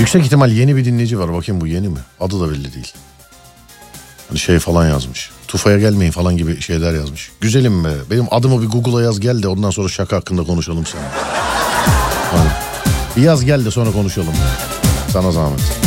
Yüksek ihtimal yeni bir dinleyici var. Bakayım bu yeni mi? Adı da belli değil. Hani şey falan yazmış. Tufaya gelmeyin falan gibi şeyler yazmış. Güzelim be. Benim adımı bir Google'a yaz gel de ondan sonra şaka hakkında konuşalım sana. Hani. Bir yaz gel de sonra konuşalım. Sana zahmet.